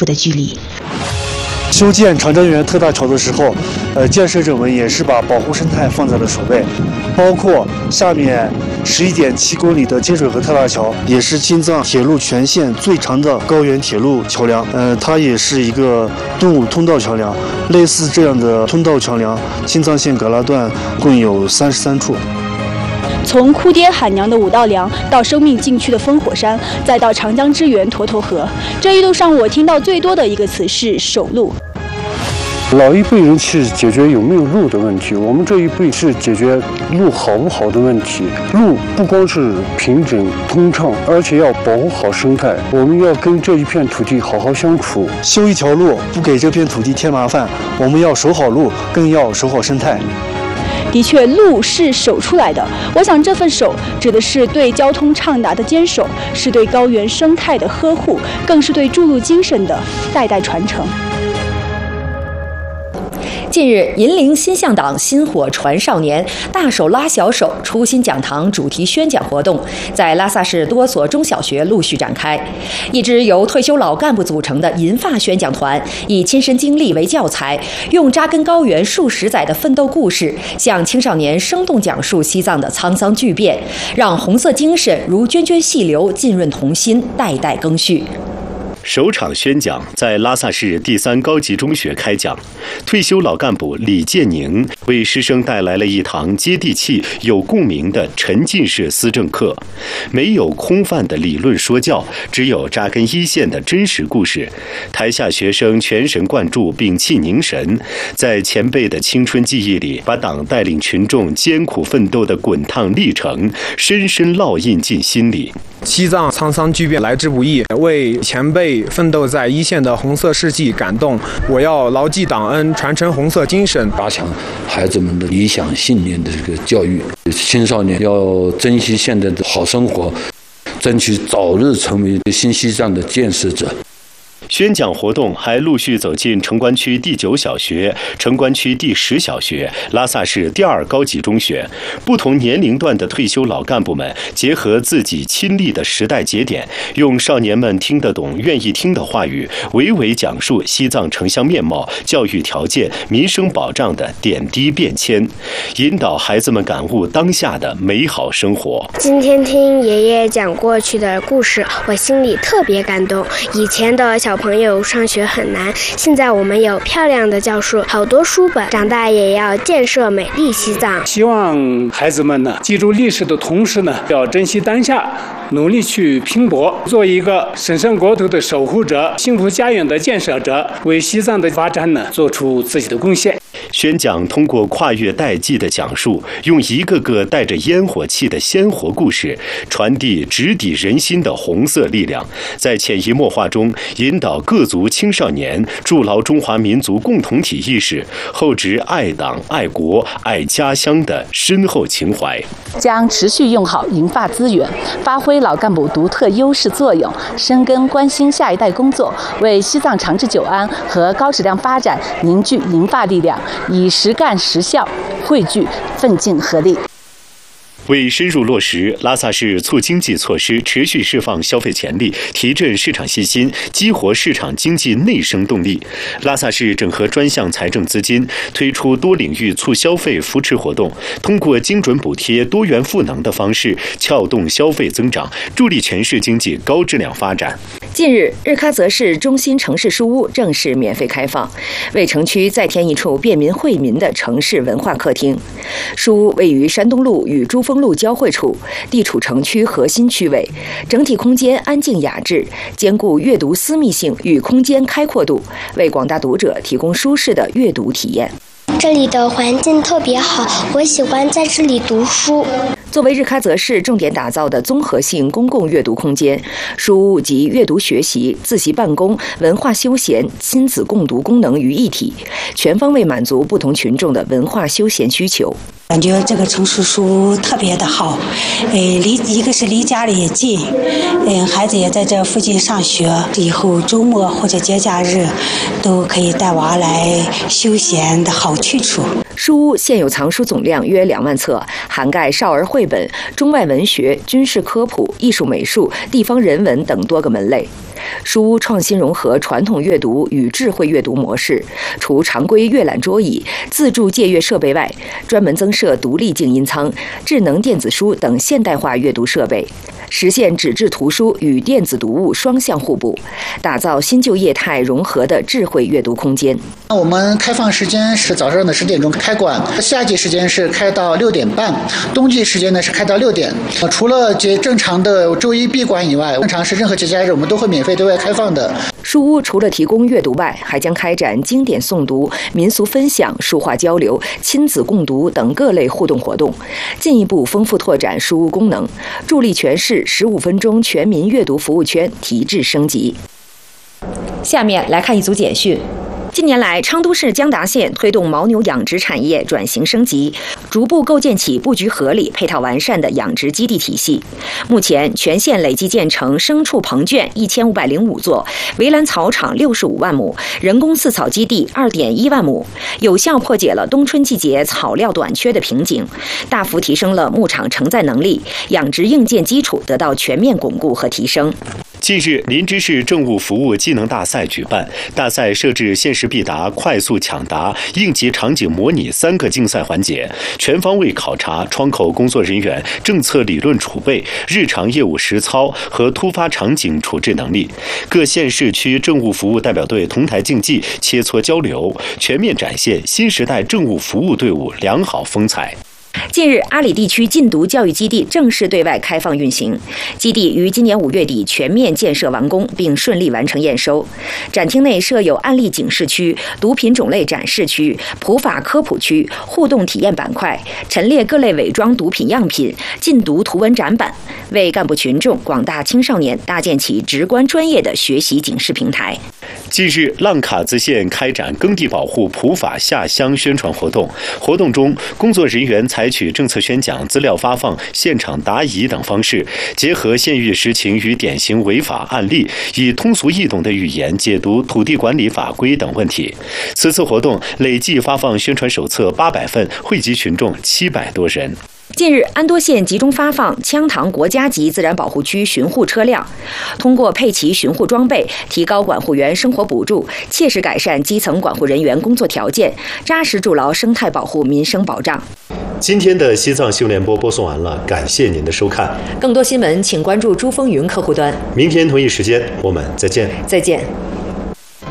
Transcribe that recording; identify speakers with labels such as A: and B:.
A: 处的距离。
B: 修建长江源特大桥的时候，建设者们也是把保护生态放在了首位，包括下面11.7公里的金水河特大桥，也是青藏铁路全线最长的高原铁路桥梁。它也是一个敦武通道桥梁。类似这样的通道桥梁，青藏线葛拉段共有33处。
C: 从哭爹喊娘的武道梁到生命禁区的烽火山，再到长江之源沱沱河，这一路上我听到最多的一个词是守路。
D: 老一辈人是解决有没有路的问题，我们这一辈是解决路好不好的问题。路不光是平整通畅，而且要保护好生态，我们要跟这一片土地好好相处。
B: 修一条路，不给这片土地添麻烦，我们要守好路，更要守好生态。
C: 的确，路是守出来的。我想这份守指的是对交通畅达的坚守，是对高原生态的呵护，更是对筑路精神的代代传承。
E: 近日，银陵新向党薪火传少年大手拉小手初心讲堂主题宣讲活动在拉萨市多所中小学陆续展开。一支由退休老干部组成的银发宣讲团，以亲身经历为教材，用扎根高原数十载的奋斗故事，向青少年生动讲述西藏的沧桑巨变，让红色精神如涓涓细流浸润童心，代代更续。
F: 首场宣讲在拉萨市第3高级中学开讲，退休老干部李建宁为师生带来了一堂接地气、有共鸣的沉浸式思政课。没有空泛的理论说教，只有扎根一线的真实故事。台下学生全神贯注，屏气凝神，在前辈的青春记忆里，把党带领群众艰苦奋斗的滚烫历程深深烙印进心里。
G: 西藏沧桑巨变来之不易，为前辈奋斗在一线的红色事迹感动。我要牢记党恩，传承红色精神，
H: 加强孩子们的理想信念的这个教育。青少年要珍惜现在的好生活，争取早日成为新西藏的建设者。
F: 宣讲活动还陆续走进城关区第9小学、城关区第10小学、拉萨市第2高级中学。不同年龄段的退休老干部们结合自己亲历的时代节点，用少年们听得懂、愿意听的话语，娓娓讲述西藏城乡面貌、教育条件、民生保障的点滴变迁，引导孩子们感悟当下的美好生活。
I: 今天听爷爷讲过去的故事，我心里特别感动。以前的小朋友上学很难，现在我们有漂亮的教室，好多书本，长大也要建设美丽西藏。
J: 希望孩子们呢，记住历史的同时呢，要珍惜当下，努力去拼搏，做一个神圣国土的守护者，幸福家园的建设者，为西藏的发展呢，做出自己的贡献。
F: 宣讲通过跨越代际的讲述，用一个个带着烟火气的鲜活故事，传递直抵人心的红色力量，在潜移默化中引导各族青少年筑牢中华民族共同体意识，厚植爱党、爱国、爱家乡的深厚情怀。
K: 将持续用好银发资源，发挥老干部独特优势作用，深耕关心下一代工作，为西藏长治久安和高质量发展凝聚银发力量，以实干实效汇聚奋进合力。
F: 为深入落实拉萨市促经济措施，持续释放消费潜力，提振市场信心，激活市场经济内生动力，拉萨市整合专项财政资金，推出多领域促消费扶持活动，通过精准补贴、多元赋能的方式，撬动消费增长，助力全市经济高质量发展。
E: 近日，日喀则市中心城市书屋正式免费开放，为城区再添一处便民惠民的城市文化客厅。书屋位于山东路与珠峰路交汇处，地处城区核心区位，整体空间安静雅致，兼顾阅读私密性与空间开阔度，为广大读者提供舒适的阅读体验。
I: 这里的环境特别好，我喜欢在这里读书。
E: 作为日喀则市重点打造的综合性公共阅读空间，书屋集阅读学习、自习办公、文化休闲、亲子共读功能于一体，全方位满足不同群众的文化休闲需求。
A: 感觉这个城市书屋特别的好，一个是离家里也近，孩子也在这附近上学，以后周末或者节假日都可以带娃来休闲的好去处。
E: 书屋现有藏书总量约2万册，涵盖少儿绘本、中外文学、军事科普、艺术美术、地方人文等多个门类。书屋创新融合传统阅读与智慧阅读模式，除常规阅览桌椅、自助借阅设备外，专门增设独立静音舱、智能电子书等现代化阅读设备，实现纸质图书与电子读物双向互补，打造新旧业态融合的智慧阅读空间。
L: 我们开放时间是早上的10点钟开馆，夏季时间是开到6点半，冬季时间呢是开到6点。除了正常的周一闭馆以外，正常是任何节假日我们都会免费对外开放的。
E: 书屋除了提供阅读外，还将开展经典诵读、民俗分享、书画交流、亲子共读等各类互动活动，进一步丰富拓展书屋功能，助力诠释15分钟全民阅读服务圈提质升级。下面来看一组简讯。近年来，昌都市江达县推动牦牛养殖产业转型升级，逐步构建起布局合理、配套完善的养殖基地体系。目前，全县累计建成牲畜棚圈1505座，围栏草场65万亩，人工饲草基地2.1万亩，有效破解了冬春季节草料短缺的瓶颈，大幅提升了牧场承载能力，养殖硬件基础得到全面巩固和提升。
F: 近日，林芝市政务服务技能大赛举办，大赛设置限时必答、快速抢答、应急场景模拟3个竞赛环节，全方位考察窗口工作人员政策理论储备、日常业务实操和突发场景处置能力。各县市区政务服务代表队同台竞技、切磋交流，全面展现新时代政务服务队伍良好风采。
E: 近日，阿里地区禁毒教育基地正式对外开放运行。基地于今年5月底全面建设完工，并顺利完成验收。展厅内设有案例警示区、毒品种类展示区、普法科普区、互动体验板块，陈列各类伪装毒品样品、禁毒图文展板，为干部群众、广大青少年搭建起直观专业的学习警示平台。
F: 近日，浪卡兹县开展耕地保护普法下乡宣传活动，活动中，工作人员采取政策宣讲、资料发放、现场答疑等方式，结合县域实情与典型违法案例，以通俗易懂的语言解读土地管理法规等问题。此次活动累计发放宣传手册800份，惠及群众700多人。
E: 近日，安多县集中发放羌塘国家级自然保护区巡护车辆，通过配齐巡护装备，提高管护员生活补助，切实改善基层管护人员工作条件，扎实筑牢生态保护民生保障。
F: 今天的西藏新闻联播播送完了，感谢您的收看。
E: 更多新闻请关注珠峰云客户端。
F: 明天同一时间我们再见。
E: 再见。